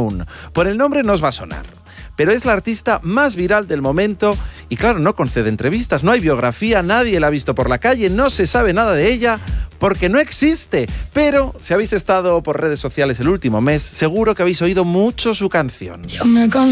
Brown. Por el nombre no os va a sonar, pero es la artista más viral del momento y claro, no concede entrevistas, no hay biografía, nadie la ha visto por la calle, no se sabe nada de ella porque no existe. Pero si habéis estado por redes sociales el último mes, seguro que habéis oído mucho su canción.